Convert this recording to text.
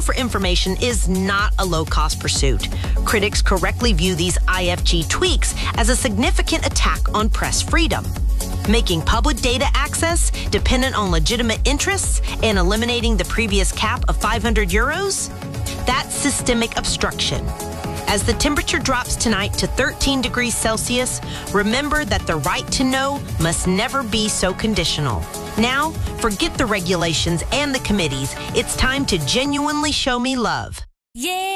for information is not a low-cost pursuit. Critics correctly view these IFG tweaks as a significant attack on press freedom, making public data access dependent on legitimate interests and eliminating the previous cap of 500 euros. That's systemic obstruction. As the temperature drops tonight to 13 degrees Celsius, remember that the right to know must never be so conditional. Now, forget the regulations and the committees. It's time to genuinely show me love. Yeah.